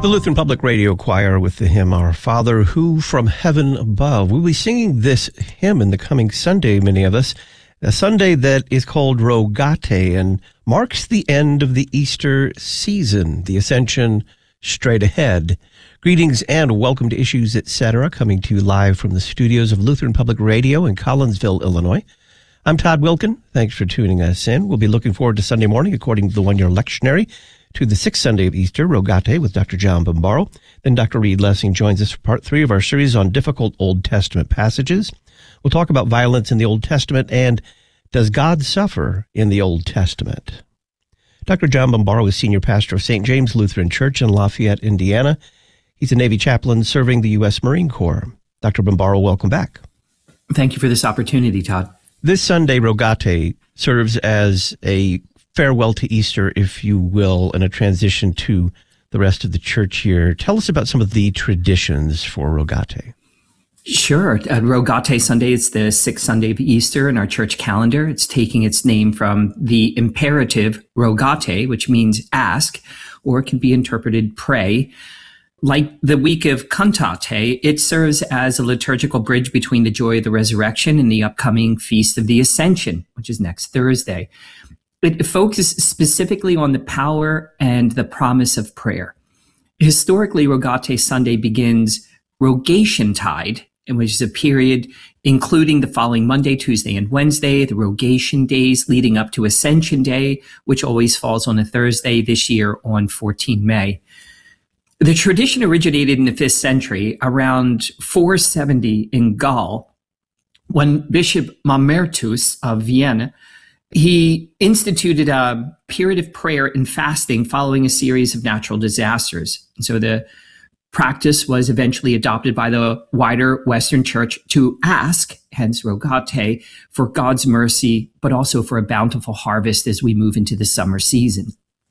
The Lutheran Public Radio Choir with the hymn, Our Father, Who from Heaven Above. We'll be singing this hymn in the coming Sunday, many of us, a Sunday that is called Rogate and marks the end of the Easter season, the Ascension straight ahead. Greetings and welcome to Issues, Etc., coming to you live from the studios of Lutheran Public Radio in Collinsville, Illinois. I'm Todd Wilkin. Thanks for tuning us in. We'll be looking forward to Sunday morning, according to the one-year lectionary, to the sixth Sunday of Easter, Rogate, with Dr. John Bombaro. Then Dr. Reed Lessing joins us for part 3 of our series on difficult Old Testament passages. We'll talk about violence in the Old Testament and does God suffer in the Old Testament? Dr. John Bombaro is senior pastor of St. James Lutheran Church in Lafayette, Indiana. He's a Navy chaplain serving the U.S. Marine Corps. Dr. Bombaro, welcome back. Thank you for this opportunity, Todd. This Sunday, Rogate, serves as a farewell to Easter, if you will, and a transition to the rest of the church year. Tell us about some of the traditions for Rogate. Sure. Rogate Sunday is the sixth Sunday of Easter in our church calendar. It's taking its name from the imperative rogate, which means ask, or it can be interpreted pray. Like the week of Cantate, it serves as a liturgical bridge between the joy of the resurrection and the upcoming Feast of the Ascension, which is next Thursday. It focuses specifically on the power and the promise of prayer. Historically, Rogate Sunday begins Rogation Tide, which is a period including the following Monday, Tuesday, and Wednesday, the Rogation days leading up to Ascension Day, which always falls on a Thursday, this year on 14 May. The tradition originated in the 5th century, around 470 in Gaul, when Bishop Mamertus of Vienna, he instituted a period of prayer and fasting following a series of natural disasters. And so the practice was eventually adopted by the wider Western Church to ask, hence Rogate, for God's mercy, but also for a bountiful harvest as we move into the summer season.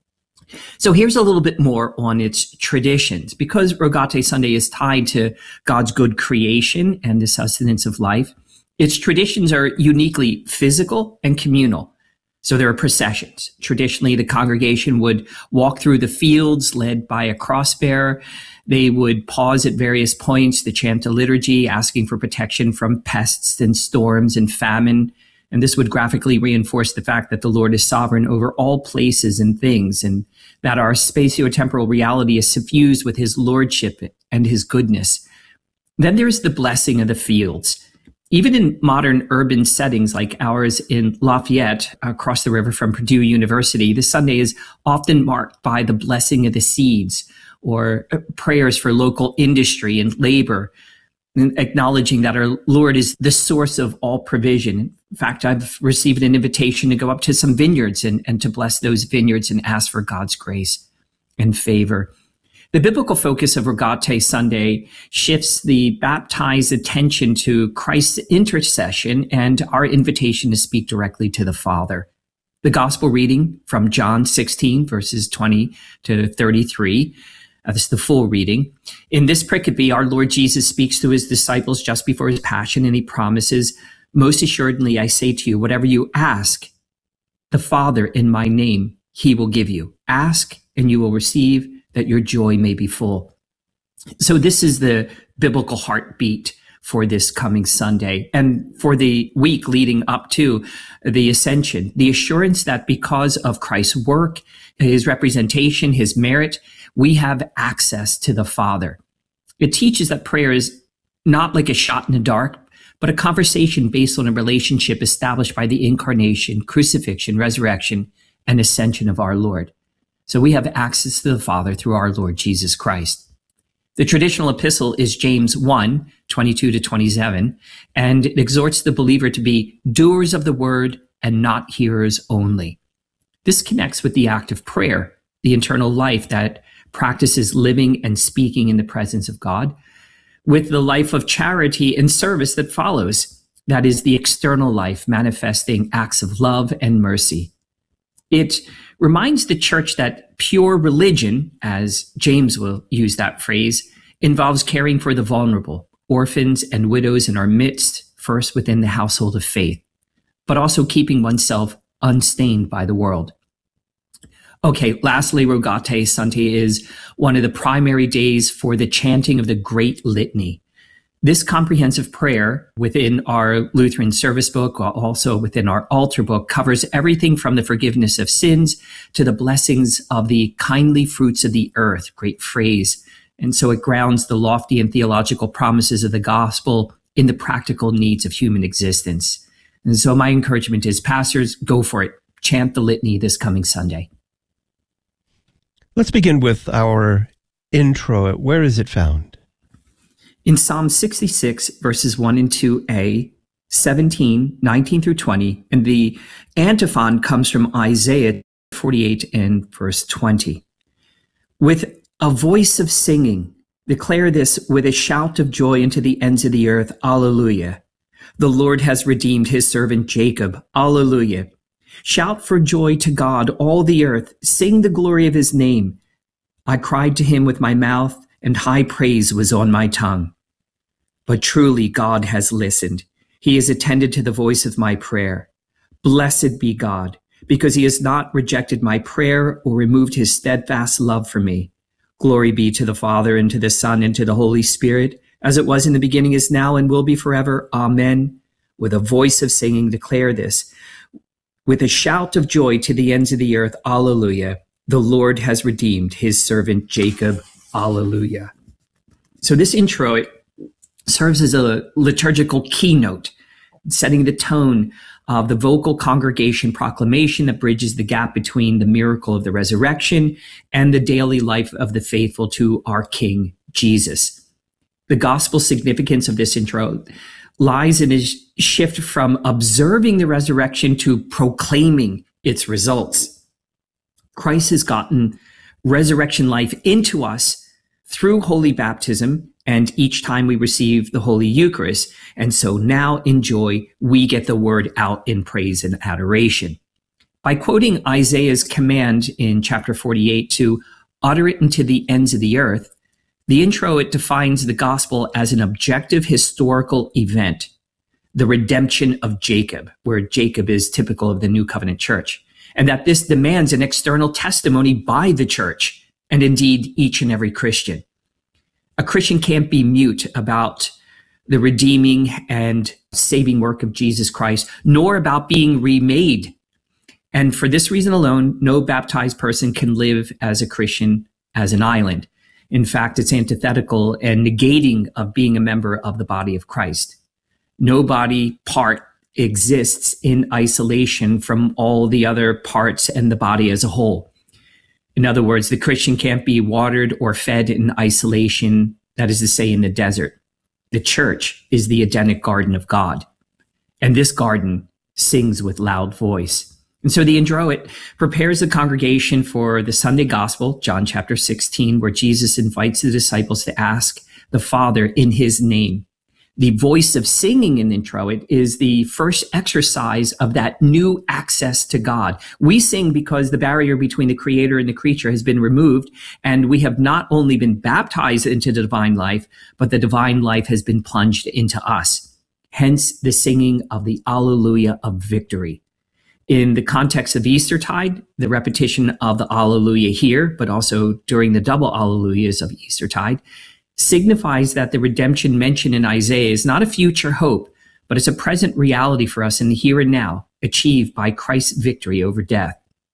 So here's a little bit more on its traditions. Because Rogate Sunday is tied to God's good creation and the sustenance of life, its traditions are uniquely physical and communal. So there are processions. Traditionally, the congregation would walk through the fields led by a cross-bearer. They would pause at various points to chant a liturgy, asking for protection from pests and storms and famine. And this would graphically reinforce the fact that the Lord is sovereign over all places and things, and that our spatio-temporal reality is suffused with his lordship and his goodness. Then there's the blessing of the fields. Even in modern urban settings like ours in Lafayette, across the river from Purdue University, this Sunday is often marked by the blessing of the seeds, or prayers for local industry and labor, acknowledging that our Lord is the source of all provision. In fact, I've received an invitation to go up to some vineyards and to bless those vineyards and ask for God's grace and favor. The biblical focus of Rogate Sunday shifts the baptized attention to Christ's intercession and our invitation to speak directly to the Father. The gospel reading from John 16, verses 20 to 33. This is the full reading. In this pericope, our Lord Jesus speaks to his disciples just before his passion, and he promises, "Most assuredly, I say to you, whatever you ask the Father in my name, he will give you. Ask, and you will receive, that your joy may be full." So this is the biblical heartbeat for this coming Sunday and for the week leading up to the Ascension, the assurance that because of Christ's work, his representation, his merit, we have access to the Father. It teaches that prayer is not like a shot in the dark, but a conversation based on a relationship established by the incarnation, crucifixion, resurrection, and ascension of our Lord. So we have access to the Father through our Lord Jesus Christ. The traditional epistle is James 1, 22 to 27, and it exhorts the believer to be doers of the word and not hearers only. This connects with the act of prayer, the internal life that practices living and speaking in the presence of God, with the life of charity and service that follows. That is the external life manifesting acts of love and mercy. It reminds the church that pure religion, as James will use that phrase, involves caring for the vulnerable, orphans and widows in our midst, first within the household of faith, but also keeping oneself unstained by the world. Okay, lastly, Rogate Sunday is one of the primary days for the chanting of the Great Litany. This comprehensive prayer within our Lutheran service book, also within our altar book, covers everything from the forgiveness of sins to the blessings of the kindly fruits of the earth. Great phrase. And so it grounds the lofty and theological promises of the gospel in the practical needs of human existence. And so my encouragement is, pastors, go for it. Chant the litany this coming Sunday. Let's begin with our intro. Where is it found? In Psalm 66, verses 1 and 2a, 17, 19 through 20, and the antiphon comes from Isaiah 48 and verse 20. With a voice of singing, declare this with a shout of joy into the ends of the earth. Alleluia. The Lord has redeemed his servant Jacob. Alleluia. Shout for joy to God, all the earth. Sing the glory of his name. I cried to him with my mouth, and high praise was on my tongue. But truly God has listened. He has attended to the voice of my prayer. Blessed be God, because he has not rejected my prayer or removed his steadfast love for me. Glory be to the Father, and to the Son, and to the Holy Spirit, as it was in the beginning, is now, and will be forever. Amen. With a voice of singing, declare this. With a shout of joy to the ends of the earth, Alleluia. The Lord has redeemed his servant Jacob. Alleluia. So this intro, it serves as a liturgical keynote, setting the tone of the vocal congregation proclamation that bridges the gap between the miracle of the resurrection and the daily life of the faithful to our King Jesus. The gospel significance of this intro lies in his shift from observing the resurrection to proclaiming its results. Christ has gotten resurrection life into us through holy baptism and each time we receive the Holy Eucharist. And so now in joy, we get the word out in praise and adoration. By quoting Isaiah's command in chapter 48 to utter it into the ends of the earth, the intro, it defines the gospel as an objective historical event, the redemption of Jacob, where Jacob is typical of the New Covenant Church, and that this demands an external testimony by the church, and indeed each and every Christian. A Christian can't be mute about the redeeming and saving work of Jesus Christ, nor about being remade. And for this reason alone, no baptized person can live as a Christian as an island. In fact, it's antithetical and negating of being a member of the body of Christ. No body part exists in isolation from all the other parts and the body as a whole. In other words, the Christian can't be watered or fed in isolation, that is to say, in the desert. The church is the Edenic garden of God, and this garden sings with loud voice. And so the intro, it prepares the congregation for the Sunday gospel, John chapter 16, where Jesus invites the disciples to ask the Father in his name. The voice of singing in the intro, it is the first exercise of that new access to God. We sing because the barrier between the creator and the creature has been removed, and we have not only been baptized into the divine life, but the divine life has been plunged into us. Hence the singing of the Alleluia of victory. In the context of Eastertide, the repetition of the Alleluia here, but also during the double Alleluias of Eastertide, signifies that the redemption mentioned in Isaiah is not a future hope, but it's a present reality for us in the here and now, achieved by Christ's victory over death.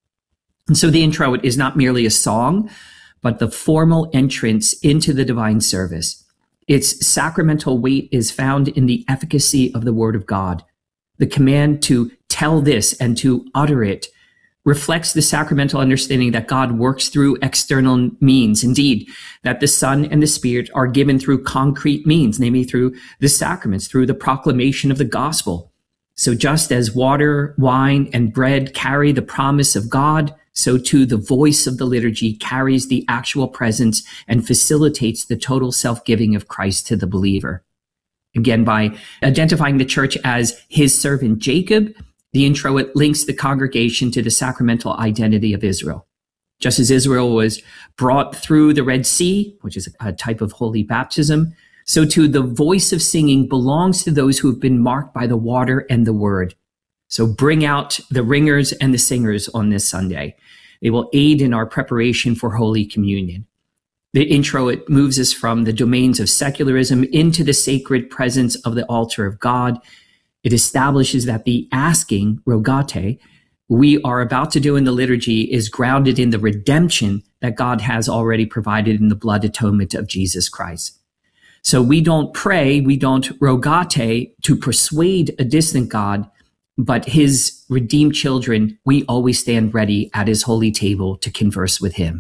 And so the intro is not merely a song, but the formal entrance into the divine service. Its sacramental weight is found in the efficacy of the Word of God. The command to tell this and to utter it reflects the sacramental understanding that God works through external means. Indeed, that the Son and the Spirit are given through concrete means, namely through the sacraments, through the proclamation of the gospel. So just as water, wine, and bread carry the promise of God, so too the voice of the liturgy carries the actual presence and facilitates the total self-giving of Christ to the believer. Again, by identifying the church as his servant Jacob, the intro, it links the congregation to the sacramental identity of Israel. Just as Israel was brought through the Red Sea, which is a type of holy baptism, so too the voice of singing belongs to those who have been marked by the water and the word. So bring out the ringers and the singers on this Sunday. They will aid in our preparation for Holy Communion. The intro, it moves us from the domains of secularism into the sacred presence of the altar of God. It establishes that the asking, rogate, we are about to do in the liturgy is grounded in the redemption that God has already provided in the blood atonement of Jesus Christ. So we don't pray, we don't rogate to persuade a distant God, but his redeemed children, we always stand ready at his holy table to converse with him.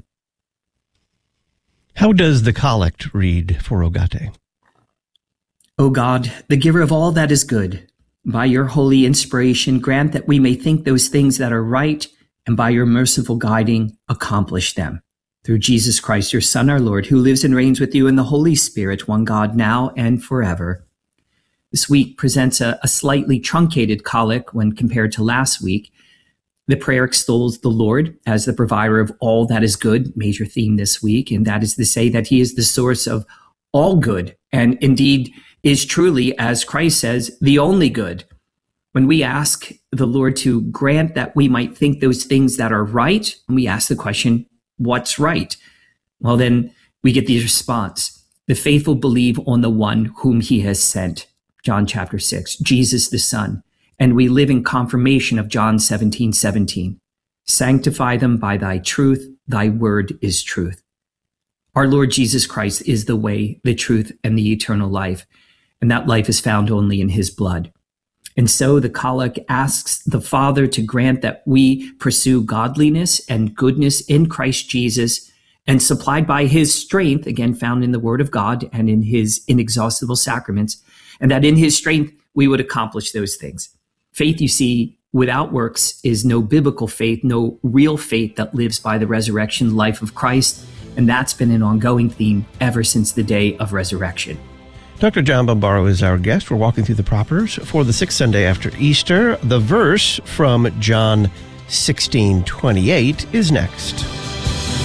How does the collect read for Rogate? O God, the giver of all that is good, by your holy inspiration, grant that we may think those things that are right, and by your merciful guiding, accomplish them. Through Jesus Christ, your Son, our Lord, who lives and reigns with you in the Holy Spirit, one God, now and forever. This week presents a slightly truncated collect when compared to last week. The prayer extols the Lord as the provider of all that is good, major theme this week, and that is to say that he is the source of all good, and indeed is truly, as Christ says, the only good. When we ask the Lord to grant that we might think those things that are right, and we ask the question, what's right? Well, then we get the response. The faithful believe on the one whom he has sent. John chapter 6, Jesus the Son. And we live in confirmation of John 17:17. Sanctify them by thy truth. Thy word is truth. Our Lord Jesus Christ is the way, the truth, and the eternal life. And that life is found only in his blood. And so the collect asks the Father to grant that we pursue godliness and goodness in Christ Jesus, and supplied by his strength, again found in the Word of God and in his inexhaustible sacraments, and that in his strength we would accomplish those things. Faith, you see, without works is no biblical faith, no real faith that lives by the resurrection life of Christ, and that's been an ongoing theme ever since the day of resurrection. Dr. John Bombaro is our guest. We're walking through the propers for the sixth Sunday after Easter. The verse from John 16:28 is next.